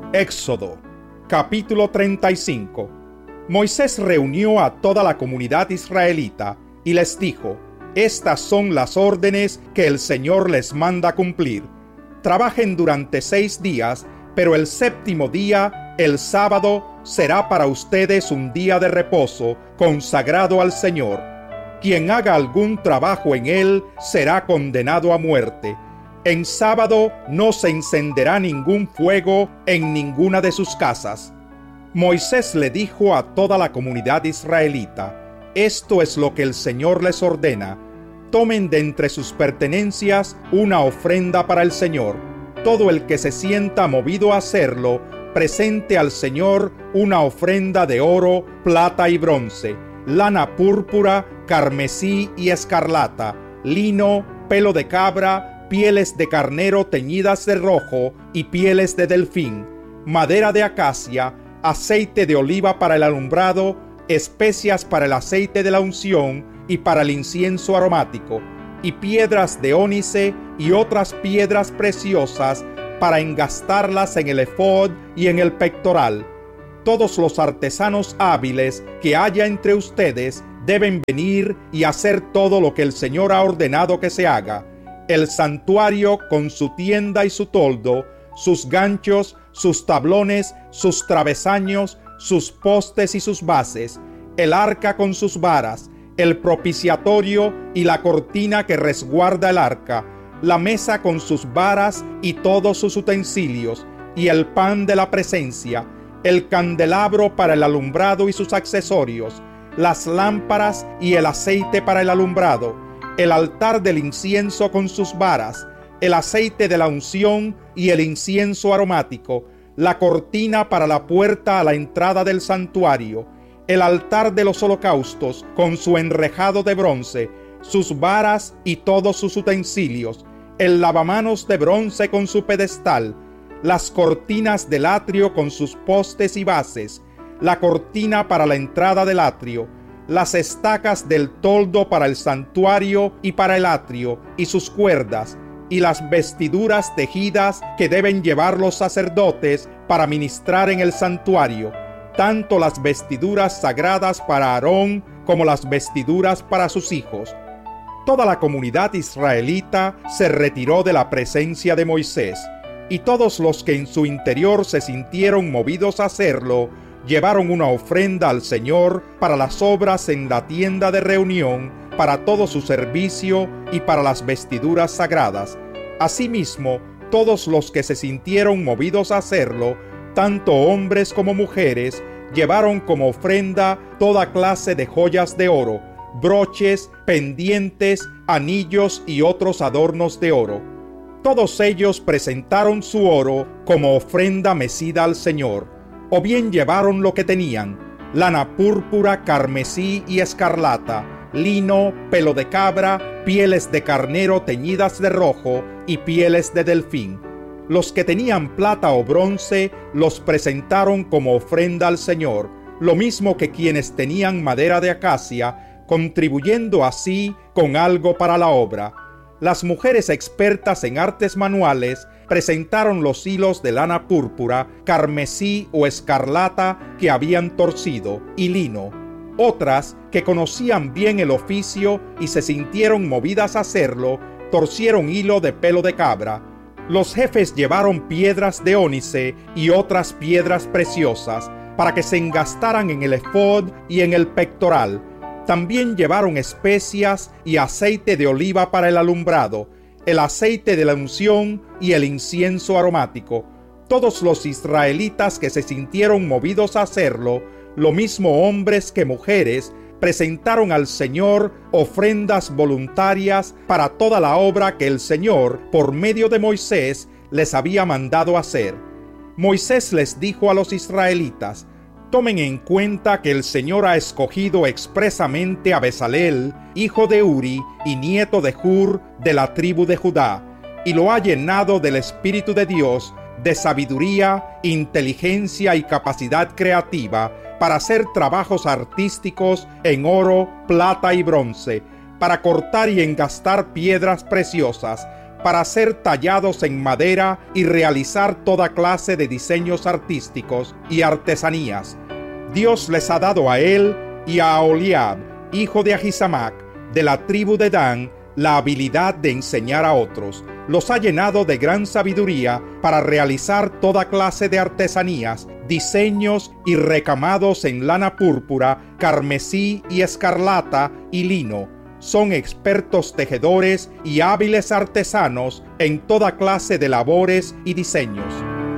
Éxodo, capítulo 35. Moisés reunió a toda la comunidad israelita y les dijo: Estas son las órdenes que el Señor les manda cumplir. Trabajen durante 6 días, pero el séptimo día, el sábado, será para ustedes un día de reposo consagrado al Señor. Quien haga algún trabajo en él será condenado a muerte. En sábado no se encenderá ningún fuego en ninguna de sus casas. Moisés le dijo a toda la comunidad israelita: Esto es lo que el Señor les ordena. Tomen de entre sus pertenencias una ofrenda para el Señor. Todo el que se sienta movido a hacerlo, presente al Señor una ofrenda de oro, plata y bronce, lana púrpura, carmesí y escarlata, lino, pelo de cabra, pieles de carnero teñidas de rojo y pieles de delfín, madera de acacia, aceite de oliva para el alumbrado, especias para el aceite de la unción y para el incienso aromático, y piedras de ónice y otras piedras preciosas para engastarlas en el efod y en el pectoral. Todos los artesanos hábiles que haya entre ustedes deben venir y hacer todo lo que el Señor ha ordenado que se haga: el santuario con su tienda y su toldo, sus ganchos, sus tablones, sus travesaños, sus postes y sus bases, el arca con sus varas, el propiciatorio y la cortina que resguarda el arca, la mesa con sus varas y todos sus utensilios, y el pan de la presencia, el candelabro para el alumbrado y sus accesorios, las lámparas y el aceite para el alumbrado, el altar del incienso con sus varas, el aceite de la unción y el incienso aromático, la cortina para la puerta a la entrada del santuario, el altar de los holocaustos con su enrejado de bronce, sus varas y todos sus utensilios, el lavamanos de bronce con su pedestal, las cortinas del atrio con sus postes y bases, la cortina para la entrada del atrio, las estacas del toldo para el santuario y para el atrio y sus cuerdas, y las vestiduras tejidas que deben llevar los sacerdotes para ministrar en el santuario, tanto las vestiduras sagradas para Aarón como las vestiduras para sus hijos. Toda la comunidad israelita se retiró de la presencia de Moisés, y todos los que en su interior se sintieron movidos a hacerlo, llevaron una ofrenda al Señor para las obras en la tienda de reunión, para todo su servicio y para las vestiduras sagradas. Asimismo, todos los que se sintieron movidos a hacerlo, tanto hombres como mujeres, llevaron como ofrenda toda clase de joyas de oro, broches, pendientes, anillos y otros adornos de oro. Todos ellos presentaron su oro como ofrenda mecida al Señor, o bien llevaron lo que tenían: lana púrpura, carmesí y escarlata, lino, pelo de cabra, pieles de carnero teñidas de rojo y pieles de delfín. Los que tenían plata o bronce los presentaron como ofrenda al Señor, lo mismo que quienes tenían madera de acacia, contribuyendo así con algo para la obra. Las mujeres expertas en artes manuales presentaron los hilos de lana púrpura, carmesí o escarlata que habían torcido, y lino. Otras, que conocían bien el oficio y se sintieron movidas a hacerlo, torcieron hilo de pelo de cabra. Los jefes llevaron piedras de ónice y otras piedras preciosas para que se engastaran en el efod y en el pectoral. También llevaron especias y aceite de oliva para el alumbrado, el aceite de la unción y el incienso aromático. Todos los israelitas que se sintieron movidos a hacerlo, lo mismo hombres que mujeres, presentaron al Señor ofrendas voluntarias para toda la obra que el Señor, por medio de Moisés, les había mandado hacer. Moisés les dijo a los israelitas: Tomen en cuenta que el Señor ha escogido expresamente a Bezalel, hijo de Uri y nieto de Hur, de la tribu de Judá, y lo ha llenado del Espíritu de Dios, de sabiduría, inteligencia y capacidad creativa, para hacer trabajos artísticos en oro, plata y bronce, para cortar y engastar piedras preciosas, para ser tallados en madera y realizar toda clase de diseños artísticos y artesanías. Dios les ha dado a él y a Aholiab, hijo de Ahisamac, de la tribu de Dan, la habilidad de enseñar a otros. Los ha llenado de gran sabiduría para realizar toda clase de artesanías, diseños y recamados en lana púrpura, carmesí y escarlata y lino. Son expertos tejedores y hábiles artesanos en toda clase de labores y diseños.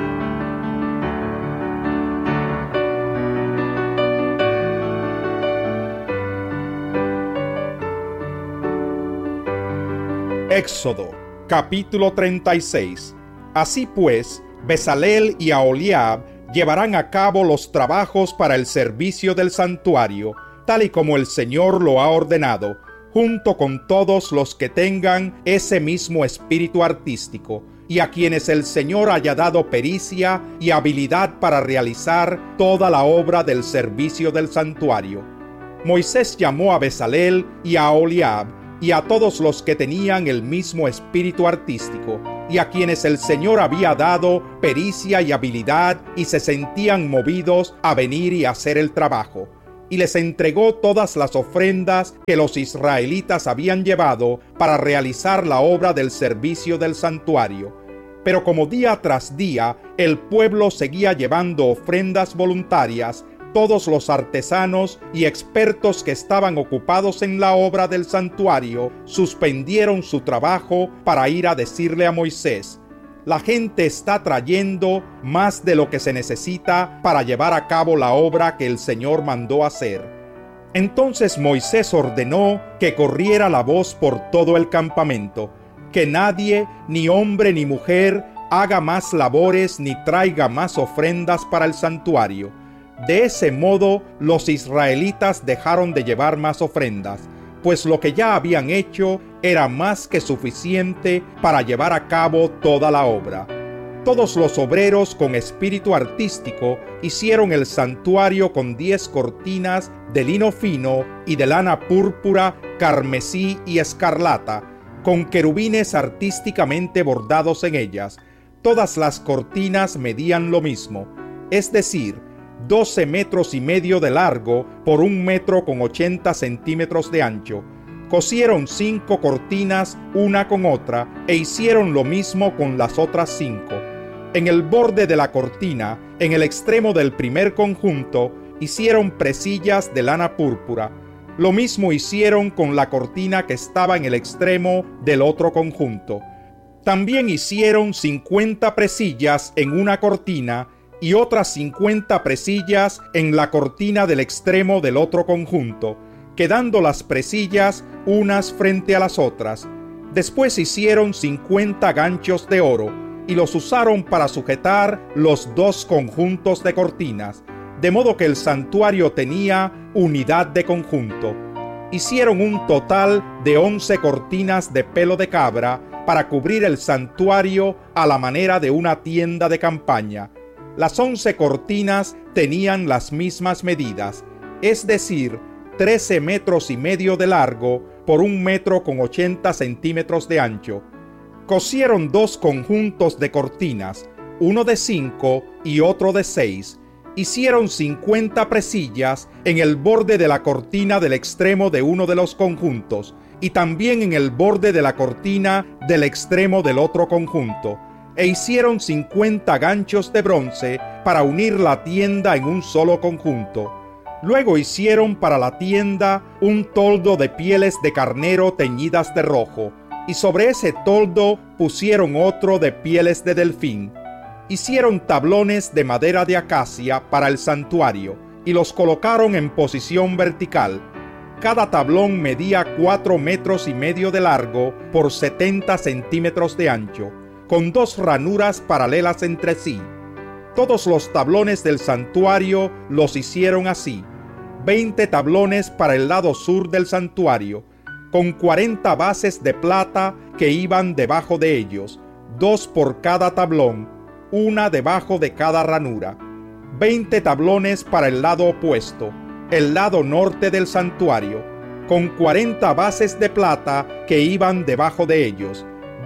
Éxodo, capítulo 36. Así pues, Bezaleel y Aholiab llevarán a cabo los trabajos para el servicio del santuario, tal y como el Señor lo ha ordenado, junto con todos los que tengan ese mismo espíritu artístico, y a quienes el Señor haya dado pericia y habilidad para realizar toda la obra del servicio del santuario. Moisés llamó a Bezaleel y a Aholiab, y a todos los que tenían el mismo espíritu artístico, y a quienes el Señor había dado pericia y habilidad, y se sentían movidos a venir y hacer el trabajo. Y les entregó todas las ofrendas que los israelitas habían llevado para realizar la obra del servicio del santuario. Pero como día tras día el pueblo seguía llevando ofrendas voluntarias, todos los artesanos y expertos que estaban ocupados en la obra del santuario suspendieron su trabajo para ir a decirle a Moisés: la gente está trayendo más de lo que se necesita para llevar a cabo la obra que el Señor mandó hacer. Entonces Moisés ordenó que corriera la voz por todo el campamento, que nadie, ni hombre ni mujer, haga más labores ni traiga más ofrendas para el santuario. De ese modo, los israelitas dejaron de llevar más ofrendas, pues lo que ya habían hecho era más que suficiente para llevar a cabo toda la obra. Todos los obreros con espíritu artístico hicieron el santuario con 10 cortinas de lino fino y de lana púrpura, carmesí y escarlata, con querubines artísticamente bordados en ellas. Todas las cortinas medían lo mismo, es decir, 12 metros y medio de largo por 1 metro con 80 centímetros de ancho. Cosieron 5 cortinas una con otra e hicieron lo mismo con las otras 5. En el borde de la cortina, en el extremo del primer conjunto, hicieron presillas de lana púrpura. Lo mismo hicieron con la cortina que estaba en el extremo del otro conjunto. También hicieron 50 presillas en una cortina y otras 50 presillas en la cortina del extremo del otro conjunto, quedando las presillas unas frente a las otras. Después hicieron 50 ganchos de oro y los usaron para sujetar los 2 conjuntos de cortinas, de modo que el santuario tenía unidad de conjunto. Hicieron un total de 11 cortinas de pelo de cabra para cubrir el santuario a la manera de una tienda de campaña. Las 11 cortinas tenían las mismas medidas, es decir, 13 metros y medio de largo por 1 metro con 80 centímetros de ancho. Cosieron 2 conjuntos de cortinas, uno de 5 y otro de 6. Hicieron 50 presillas en el borde de la cortina del extremo de uno de los conjuntos y también en el borde de la cortina del extremo del otro conjunto. E hicieron 50 ganchos de bronce para unir la tienda en un solo conjunto. Luego hicieron para la tienda un toldo de pieles de carnero teñidas de rojo, y sobre ese toldo pusieron otro de pieles de delfín. Hicieron tablones de madera de acacia para el santuario, y los colocaron en posición vertical. Cada tablón medía 4 metros y medio de largo por 70 centímetros de ancho, con 2 ranuras paralelas entre sí. Todos los tablones del santuario los hicieron así: 20 tablones para el lado sur del santuario, con 40 bases de plata que iban debajo de ellos, 2 por cada tablón, una debajo de cada ranura. 20 tablones para el lado opuesto, el lado norte del santuario, con 40 bases de plata que iban debajo de ellos,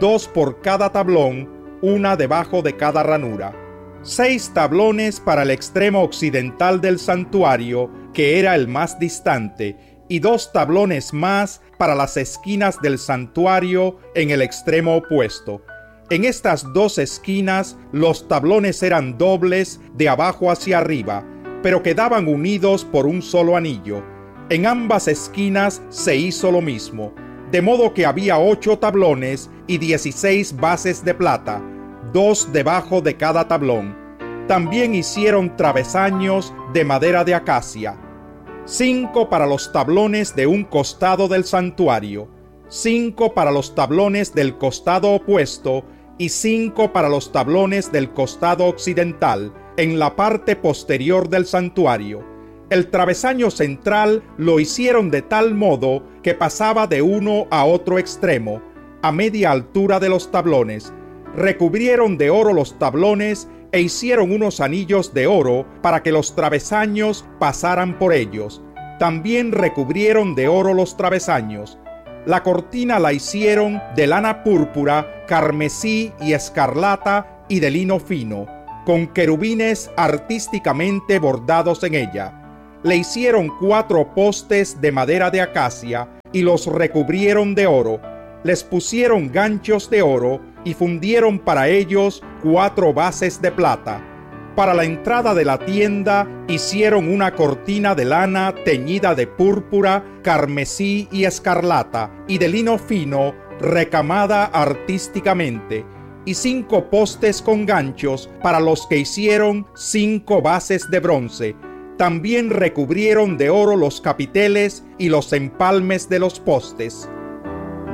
2 por cada tablón, una debajo de cada ranura. 6 tablones para el extremo occidental del santuario, que era el más distante, y 2 tablones más para las esquinas del santuario en el extremo opuesto. En estas 2 esquinas los tablones eran dobles de abajo hacia arriba, pero quedaban unidos por un solo anillo. En ambas esquinas se hizo lo mismo, de modo que había 8 tablones y 16 bases de plata, 2 debajo de cada tablón. También hicieron travesaños de madera de acacia, 5 para los tablones de un costado del santuario, 5 para los tablones del costado opuesto y 5 para los tablones del costado occidental, en la parte posterior del santuario. El travesaño central lo hicieron de tal modo que pasaba de uno a otro extremo, a media altura de los tablones. Recubrieron de oro los tablones e hicieron unos anillos de oro para que los travesaños pasaran por ellos. También recubrieron de oro los travesaños. La cortina la hicieron de lana púrpura, carmesí y escarlata y de lino fino, con querubines artísticamente bordados en ella. Le hicieron 4 postes de madera de acacia y los recubrieron de oro. Les pusieron ganchos de oro y fundieron para ellos 4 bases de plata. Para la entrada de la tienda hicieron una cortina de lana teñida de púrpura, carmesí y escarlata, y de lino fino, recamada artísticamente, y 5 postes con ganchos para los que hicieron 5 bases de bronce. También recubrieron de oro los capiteles y los empalmes de los postes.